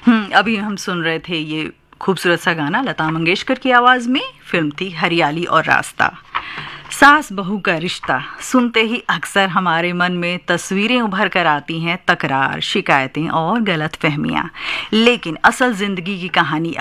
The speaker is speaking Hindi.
अभी हम सुन रहे थे ये खूबसूरत सा गाना लता मंगेशकर की आवाज में। फिल्म थी हरियाली और रास्ता। सास बहू का रिश्ता सुनते ही अक्सर हमारे मन में तस्वीरें उभर कर आती हैं, तकरार, शिकायतें और गलत फहमियाँ। लेकिन असल जिंदगी की कहानी